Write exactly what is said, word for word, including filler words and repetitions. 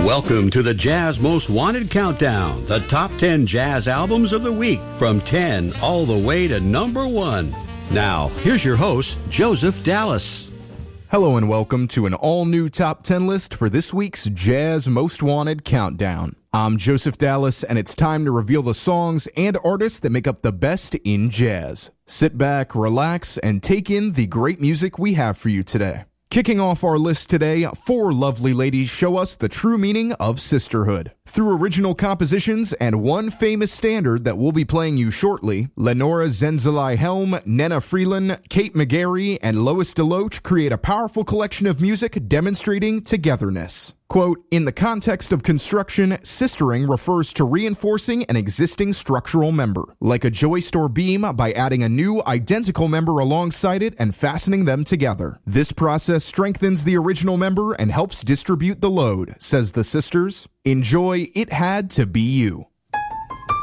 Welcome to the Jazz Most Wanted Countdown, the top ten jazz albums of the week, from ten all the way to number one. Now, here's your host, Joseph Dallas. Hello and welcome to an all-new top ten list for this week's Jazz Most Wanted Countdown. I'm Joseph Dallas, and it's time to reveal the songs and artists that make up the best in jazz. Sit back, relax, and take in the great music we have for you today. Kicking off our list today, four lovely ladies show us the true meaning of sisterhood. Through original compositions and one famous standard that we'll be playing you shortly, Lenora Zenzeli-Helm, Nena Freeland, Kate McGarry, and Lois DeLoach create a powerful collection of music demonstrating togetherness. Quote, in the context of construction, sistering refers to reinforcing an existing structural member, like a joist or beam, by adding a new identical member alongside it and fastening them together. This process strengthens the original member and helps distribute the load, says the sisters. Enjoy It Had to Be You.